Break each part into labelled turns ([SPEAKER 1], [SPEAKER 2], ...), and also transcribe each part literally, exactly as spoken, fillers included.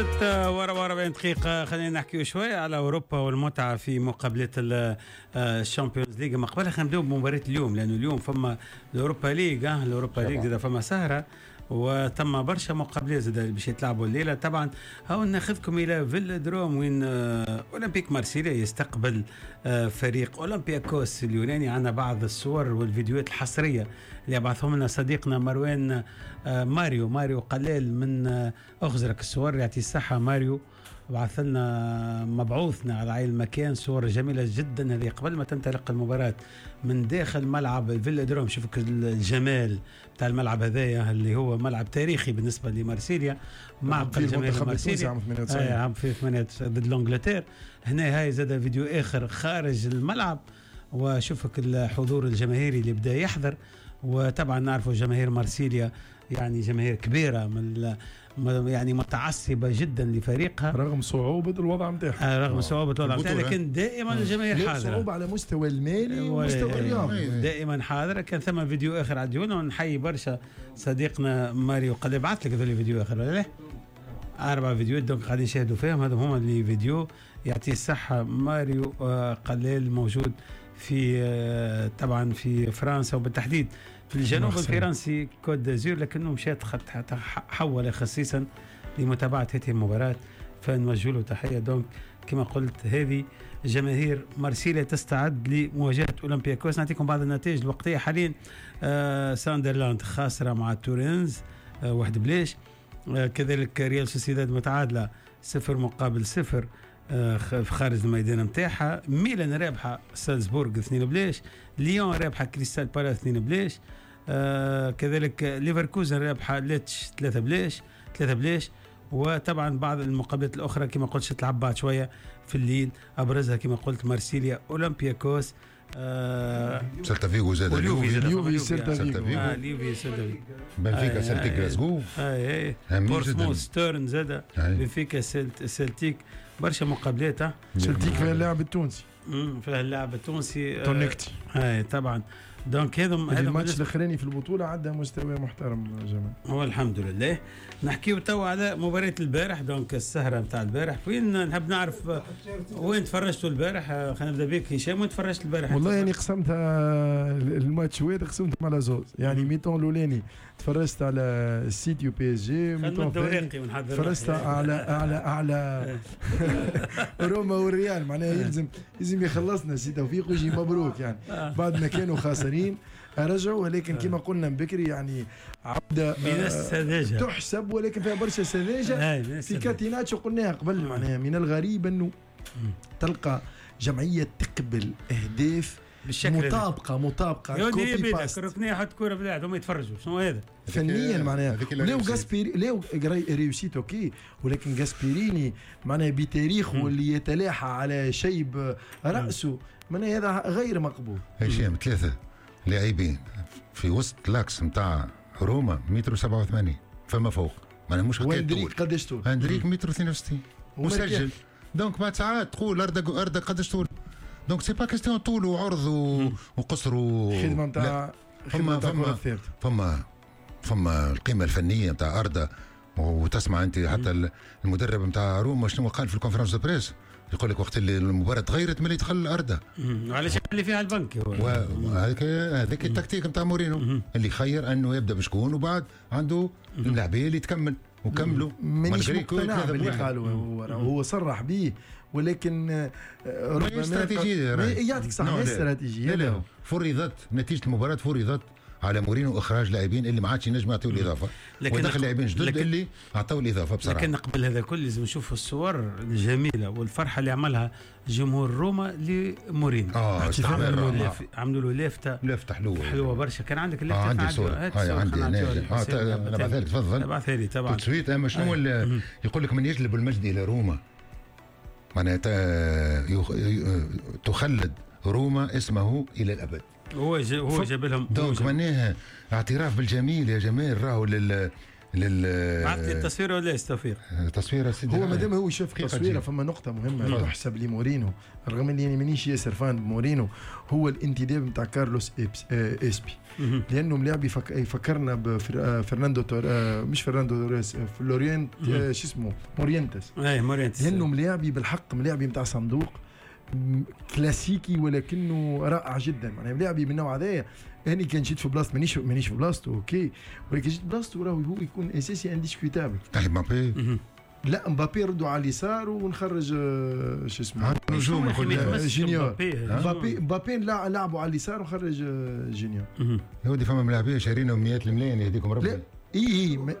[SPEAKER 1] ورا ورا بين دقيقة خلينا نحكي شوية على أوروبا والمتعة في مقابلة الشامبيونز ليج. ما قبلها خلينا نبداو بمباراة اليوم، لأنه اليوم فما الأوروبا ليج الأوروبا ليج زاد فما سهرة وتم برشا مقابلات زاد باش يتلعبوا الليلة. طبعا هاو ناخذكم إلى فيلادروم وين أولمبيك مارسيليا يستقبل فريق أولمبياكوس اليوناني. عنا بعض الصور والفيديوهات الحصرية اللي يبعثهم لنا صديقنا مروان ماريو ماريو قلال من أخزرك. الصور يعطي الصحة ماريو، بعث لنا مبعوثنا على عين المكان صور جميلة جدا. هذه قبل ما تنطلق المباراة من داخل ملعب الفيلادروم. شوفك الجمال بتاع الملعب هذايا اللي هو ملعب تاريخي بالنسبة لمارسيليا، معقل جماهير مارسيليا عام في ثمانية ضد لانجلتير. هنا هاي زاد فيديو آخر خارج الملعب، وشوفك الحضور الجماهيري اللي بدأ يحضر. وطبعا نعرفوا جماهير مارسيليا يعني جماهير كبيرة من يعني متعصبة جدا لفريقها
[SPEAKER 2] رغم صعوبة الوضع متاعها.
[SPEAKER 1] رغم صعوبة الوضع متاعها لكن دائما الجماهير حاضرة.
[SPEAKER 2] صعوبة على مستوى المالي ومستوى الرياضي
[SPEAKER 1] دائما حاضرة. كان ثم فيديو آخر عديونا ونحيي برشا صديقنا ماريو قال بعث لك ذولي فيديو آخر ولا لا؟ أربع فيديوهات دونك قاعدين نشاهدوا فيهم. هذا هما اللي فيديو يعطيه الصحة ماريو قلال موجود في طبعا في فرنسا وبالتحديد في الجنوب الفرنسي كوت دازور، لكنه مشات حتى حول خصيصا لمتابعة هذه المباراة، فنوجه له تحية. دونك كما قلت هذه جماهير مارسيليا تستعد لمواجهة أولمبياكوس. نعطيكم بعض النتائج الوقتية حاليا. آه ساندرلاند خاسرة مع تورينز آه واحد بلاش. آه كذلك ريال سوسيداد متعادلة صفر مقابل صفر في خارج الميدان متاعها. ميلان رابحه سالزبورغ اثنين بلاش. ليون رابحه كريستال بالاس اثنين بلاش. آه كذلك ليفركوزن رابحه ليتش ثلاثة بلاش ثلاثة بلاش. وطبعا بعض المقابلات الاخرى كما قلت تلعب بعد شويه في الليل، ابرزها كما قلت مارسيليا اولمبياكوس
[SPEAKER 3] آه سلتا فيغو زاد
[SPEAKER 2] اليوفي سلتا فيغو
[SPEAKER 1] اه اليوفي سلتا فيغو
[SPEAKER 3] بنفيكا سلتيك غلاسكو
[SPEAKER 1] اي اي بورسموث ستيرن زاد بنفيكا سلتيك برشا مقابلات.
[SPEAKER 2] سلتيك فيها اللاعب التونسي
[SPEAKER 1] امم فيها اللاعب التونسي
[SPEAKER 2] تونيكتي
[SPEAKER 1] اي طبعا. دونك هذم
[SPEAKER 2] هذا الماتش الاخراني في البطوله عدى مستوى محترم جمال
[SPEAKER 1] هو الحمد لله. نحكيو توا على مباراه البارح. دونك السهره نتاع البارح وين نحب نعرف وين تفرجتوا البارح. خلينا نبدا بك هشام، وين تفرجت البارح؟
[SPEAKER 2] والله يعني قسمتها الماتش وين قسمتها على زوز يعني ميتون الاولاني تفرجت على السيتي وبي اس جي، ميتون الثاني تفرجت على على على روما والريال. معناها يلزم لازم يخلصنا سي توفيق ويجي مبروك يعني بعد ما كانوا خاسرين رجعوا، ولكن كما قلنا من بكري يعني عودة
[SPEAKER 1] من السذاجة
[SPEAKER 2] تحسب، ولكن فيها برشا سذاجة في كاتيناتشو. قلناها قبل معناها من الغريب انه تلقى جمعية تقبل اهداف مطابقة مطابقة
[SPEAKER 1] كوبي باست ركنيه حط كورة بلاد هم يتفرجوا شنو هذا
[SPEAKER 2] فنيا معناها. لو غاسبيري لو ريوسيت اوكي، ولكن غاسبيريني معناها بتاريخه اللي يتلاحى على شيب رأسه معناها هذا غير مقبول.
[SPEAKER 3] هشام ثلاثة لاعبين في وسط لاكس نتاع روما متر سبعة وثمانين فما فوق معناها مش حكاية طول.
[SPEAKER 2] قداش طول؟
[SPEAKER 3] اندريك متر اثنين وستين مسجل. دونك بعد ساعات تقول أردا أردا قداش طول. دونك سي با كيستيون طول وعرض وقصر
[SPEAKER 2] خدمة نتاع
[SPEAKER 3] فما فما فما فما القيمة الفنية نتاع أردا. وتسمع أنت حتى المدرب نتاع روما شنو قال في الكونفرنس دو بريس، يقول لك وقت اللي المباراة تغيرت ملي دخل أردا
[SPEAKER 1] وعلاش اللي فيها البنك هو
[SPEAKER 3] وهذاك هذاك التكتيك نتاع مورينو اللي خير انه يبدا بشكون وبعد عنده اللاعبيه اللي تكمل وكملوا.
[SPEAKER 2] مانيش مقتنع باللي قالوا هو هو صرح به، ولكن
[SPEAKER 3] ربما استراتيجيه
[SPEAKER 2] يعطيك صح استراتيجيه.
[SPEAKER 3] لا لا فرضت نتيجه المباراه فرضت على مورينو اخراج لاعبين اللي ما عادش ينجموا يعطيو الاضافه، ودخل لاعبين جدد اللي عطاو الاضافه بصراحه.
[SPEAKER 1] لكن قبل هذا كل لازم نشوفوا الصور الجميله والفرحه اللي عملها جمهور روما لمورينو.
[SPEAKER 3] اه
[SPEAKER 1] عملوا له لافته
[SPEAKER 3] لافته حلوه
[SPEAKER 1] حلوه برشا. كان عندك
[SPEAKER 3] اللافته؟ آه عندي صوره هاي عندي انا اه نبعثها لك تفضل.
[SPEAKER 1] ابعثها لي طبعا
[SPEAKER 3] تسويت. اما شنو يقول لك من يجلب المجد الى روما معناتها تخلد روما اسمه الى الابد.
[SPEAKER 1] هو هو جاب لهم
[SPEAKER 3] دونك معناها اعتراف بالجميل يا جمال. راهو لل
[SPEAKER 1] بعث لي التصوير ولا توفيق؟
[SPEAKER 3] تصويره سيدي.
[SPEAKER 2] هو مادام هو شاف تصويره فما نقطة مهمة تحسب لمورينو، رغم اني يعني مانيش ياسر فان بمورينو، هو الانتداب نتاع كارلوس اسبي، لانه ملاعب يفكرنا بفرناندو تور... مش فرناندو توريس، فلوريان شو اسمه مورينتس.
[SPEAKER 1] اي مورينتس،
[SPEAKER 2] لانه ملاعبي بالحق ملاعبي نتاع صندوق كلاسيكي ولكنه رائع جدا، معناها ملاعبي من النوع هذايا. هاني كان جيت في بلاصته مانيش مانيش في بلاصته اوكي، ولكن جيت في بلاصته راهو هو يكون اساسي انديسكوتابل.
[SPEAKER 3] مبابي
[SPEAKER 2] لا مبابي ردوا على اليسار ونخرج شو اسمه
[SPEAKER 3] نجوم
[SPEAKER 2] جونيور. مبابي مبابي لعبوا على اليسار وخرج جونيور.
[SPEAKER 3] يا ودي فما ملاعبيه شارينهم مئات الملايين يهديكم ربي.
[SPEAKER 2] لا اي اي ما...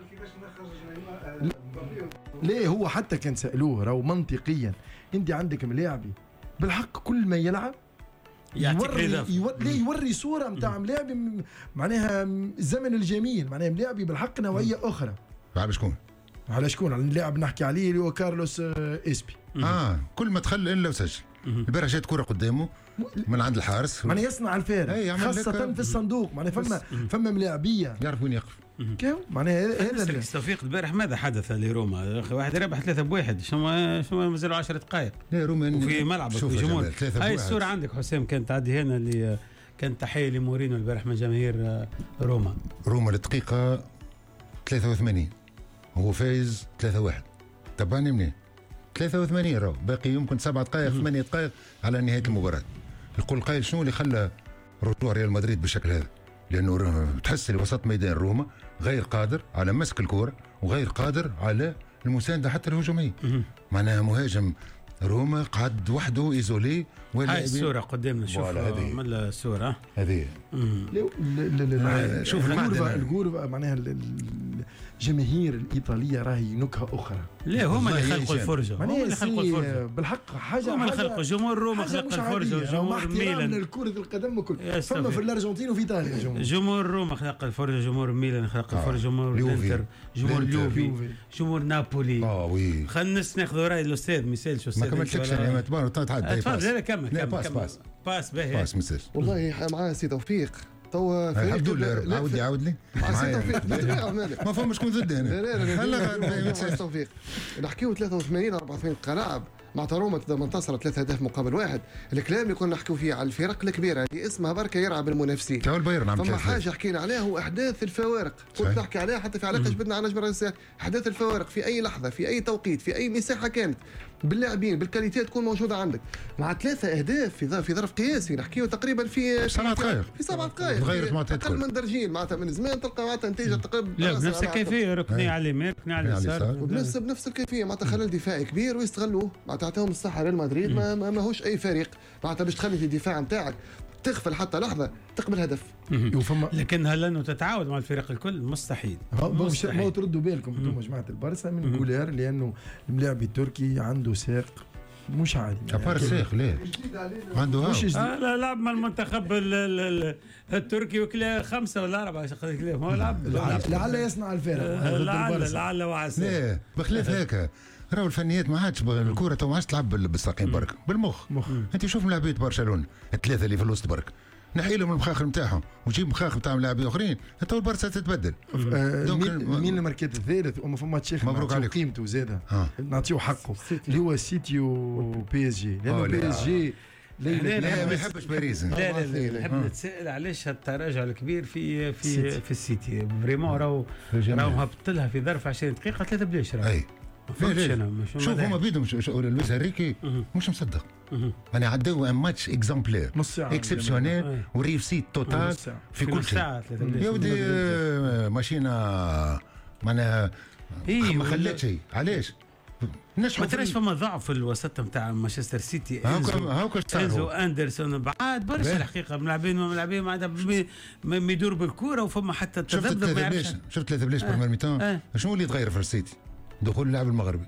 [SPEAKER 2] ليه هو حتى كان سالوه راهو منطقيا انت عندك ملاعبي بالحق كل ما يلعب يوري يوري, يوري صوره نتاع ملاعبي معناها الزمن الجميل، معناها ملاعبي بالحق نوعيه اخرى.
[SPEAKER 3] على شكون؟
[SPEAKER 2] على شكون؟ على اللاعب نحكي عليه اللي هو كارلوس اسبي.
[SPEAKER 3] اه كل ما دخل الا وسجل. البارح جات كره قدامه من عند الحارس،
[SPEAKER 2] معناها يصنع الفارق خاصه في الصندوق، معناها فما فما ملاعبيه
[SPEAKER 3] يعرف وين يقف.
[SPEAKER 2] كيف معناها هذا
[SPEAKER 1] توفيق البارح ماذا حدث لروما؟ واحد ربح ثلاثة بواحد، شنو شنو مازالوا عشرة دقائق.
[SPEAKER 3] لا روما
[SPEAKER 1] وفي ملعب في جمهور. هاي الصورة عندك حسام كانت تعدي هنا اللي كانت تحية لمورينو البارح من جماهير روما.
[SPEAKER 3] روما الدقيقة ثلاثة وثمانين هو فايز ثلاثة واحد. تبعني منين؟ ثلاثة وثمانين راهو باقي يمكن سبع دقائق ثمانية دقائق على نهاية المباراة. يقول قائل شنو اللي خلى رجوع ريال مدريد بالشكل هذا؟ لأنه تحس اللي وسط ميدان روما غير قادر على مسك الكرة وغير قادر على المساندة حتى الهجومية. معناها مهاجم روما قعد وحده ايزولي.
[SPEAKER 1] هاي الصورة قدامنا نشوفها من الصورة
[SPEAKER 3] هذه.
[SPEAKER 2] شوف الغرفة الغرفة معناها الجماهير الإيطالية راهي نكهة أخرى.
[SPEAKER 1] لا هما اللي خلقوا الفرجة، هما اللي خلقوا الفرجة
[SPEAKER 2] بالحق. حاجة
[SPEAKER 1] هما اللي خلقوا جمهور روما خلق الفرجة وجمهور ميلان
[SPEAKER 2] كرة القدم وكل فما في الأرجنتين وفي إيطاليا جمهور.
[SPEAKER 1] جمهور روما خلق الفرجة، جمهور ميلان خلق الفرجة، جمهور الانتر، جمهور اليوفي، جمهور نابولي.
[SPEAKER 3] اه وي
[SPEAKER 1] خلينا ناخذوا رأي الأستاذ مثال شو
[SPEAKER 3] ما كملتش انا ما تبان تعدي.
[SPEAKER 1] تفضل كمل كمل
[SPEAKER 3] باس باس
[SPEAKER 1] باس باهي
[SPEAKER 4] باس مثال. والله معاه سي توفيق توا
[SPEAKER 3] الحمد لله. عاود لي عاود لي
[SPEAKER 4] معاه سي توفيق
[SPEAKER 3] ما فما شكون ضد هنا.
[SPEAKER 4] لا لا لا سي توفيق نحكيو ثلاثة وثمانين أربعة وثمانين قلاعب مع روما تقدر منتصرة ثلاثة أهداف مقابل واحد. الكلام اللي كنا نحكيو فيه على الفرق الكبيرة اللي اسمها بركة يرعى بالمنافسين.
[SPEAKER 3] تو البايرن عم
[SPEAKER 4] فما حاجة حكينا عليها هو أحداث الفوارق. كنت نحكي عليها حتى في علاقة جبدنا على نجم الرئيسية. أحداث الفوارق في أي لحظة في أي توقيت في أي مساحة كانت باللاعبين بالكاليتي تكون موجودة عندك مع ثلاثة أهداف في في ظرف قياسي. نحكيو تقريبا في
[SPEAKER 3] سبع دقائق
[SPEAKER 4] في سبع دقائق أقل من درجين معناتها من زمان تلقى معناتها نتيجة تقريبا
[SPEAKER 1] لا بنفس الكيفية ركني على اليمين ركني على اليسار
[SPEAKER 4] وبنفس بنفس الكيفية معناتها خلل دفاعي كبير ويستغلوه معناتها تعطيهم الصحة ريال مدريد ما ماهوش أي فريق معناتها باش تخلي في الدفاع نتاعك تغفل حتى لحظة تقبل هدف.
[SPEAKER 1] لكن هل انه تتعاود مع الفريق الكل مستحيل.
[SPEAKER 2] ما تردوا بالكم انتم جماعة البارسا من كولير لأنه الملاعب التركي عنده ساق مش عادي.
[SPEAKER 3] أفار ساق ليه؟ عنده
[SPEAKER 1] هاو. آه لا لعب مع المنتخب التركي وكلا خمسة ولا أربعة شقيق ما هو لعب.
[SPEAKER 2] لعل يصنع الفارق.
[SPEAKER 1] لعل لعل وعسى.
[SPEAKER 3] لا بخلاف هيك راهو الفنيات ما عادش الكره تو ما عادش تلعب بالساقين برك بالمخ. مخ. انت شوف ملاعبيه برشلونه الثلاثه اللي في الوسط برك نحي لهم المخاخر نتاعهم وجيب مخاخر نتاع لاعبين اخرين تو البارسا تتبدل.
[SPEAKER 2] آه مين الماركات الثالث وما فما تشيخ
[SPEAKER 3] مبروك عليك
[SPEAKER 2] قيمته زاده آه. نعطيو حقه اللي هو سيتيو بي اس جي لانه بي اس جي
[SPEAKER 3] لا لا ما يحبش باريس.
[SPEAKER 1] لا لا لا نحب نتسائل علاش التراجع الكبير في في في السيتي فريمون راهو راهو هبط لها في ظرف عشرين دقيقه ثلاثه بلاش راهو.
[SPEAKER 3] شوف هما بيدهم لويس هنريكي مش مصدق. انا عداو ان ماتش اكزامبلير اكسبسيونيل وريفسيت توتال في كل شيء. يا ودي ماشينا معناها ما خلات شيء. علاش؟
[SPEAKER 1] ما تراش فما ضعف في الوسط نتاع مانشستر سيتي.
[SPEAKER 3] هاكا
[SPEAKER 1] انزو اندرسون بعاد برشا الحقيقه ملاعبين ملاعبين ما يدور بالكوره وفما حتى
[SPEAKER 3] تذبذب. ما يعرفش. شفت ثلاثة بلاش برميل ميتان شنو اللي تغير في السيتي؟ دخول اللاعب المغربي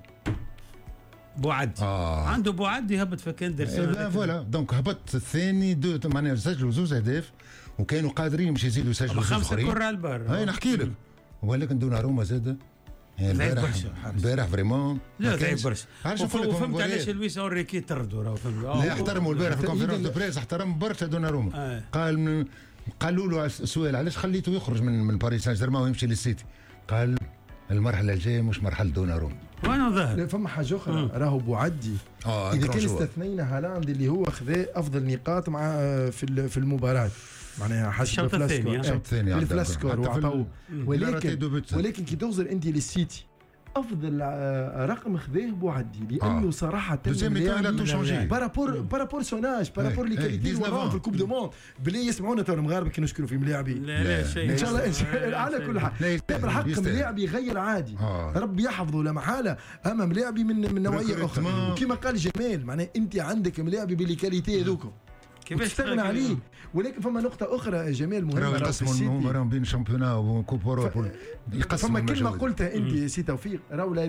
[SPEAKER 1] بوعدي آه. عنده بوعدي هبط في كاندرسون.
[SPEAKER 3] لا فوالا دونك هبط الثاني دو معناها سجلوا زوز اهداف وكانوا قادرين مش يزيدوا يسجلوا زوز اخرين.
[SPEAKER 1] خمسه كره على البر.
[SPEAKER 3] هاي نحكي لك ولكن دون روما زاد
[SPEAKER 1] البارح
[SPEAKER 3] البارح فريمون
[SPEAKER 1] لا ضعيف برشا. وفهمت علاش لويس اوريكي طردوا راهو فهمت.
[SPEAKER 3] لا احترموا البارح في الكونفرنس دو بريس احترم برشا دون روما. آه. قال من قالوا له السؤال علاش خليته يخرج من من باريس سان جيرمان ويمشي للسيتي؟ قال المرحله الجايه مش مرحله دوناروما.
[SPEAKER 1] وانا ظاهر
[SPEAKER 2] فما حاجه اخرى راهو بوعدي
[SPEAKER 3] آه
[SPEAKER 2] اذا كان استثنينا هالاند اللي هو خذا افضل نقاط مع في في المباراه معناها حسب الفلاسكور
[SPEAKER 3] الشوط الثاني
[SPEAKER 2] الفلاسكور وعطاو ولكن ولكن كي تغزر انت للسيتي افضل رقم خذاه بوعدي لانه
[SPEAKER 3] آه.
[SPEAKER 2] صراحه
[SPEAKER 3] بارابور
[SPEAKER 2] بارابورسوناج بارابور اللي كان يدير في الكوب دو موند بلي يسمعونا تو المغاربه كي نشكروا في ملاعبي
[SPEAKER 1] لا لا شيء
[SPEAKER 2] ان شاء الله على كل حال بالحق ملاعبي غير عادي آه. ربي يحفظه لا محاله اما ملاعبي من من نوعيه اخرى وكما قال جمال معناه انت عندك ملاعبي بالكاليتي هذوك كيفاش تستغنى عليه. ولكن فما نقطة أخرى جمال مهمة
[SPEAKER 3] يقسموا بين شامبيونا وكوب أوروبا
[SPEAKER 2] فما كلمة قلتها أنت سي توفيق راهو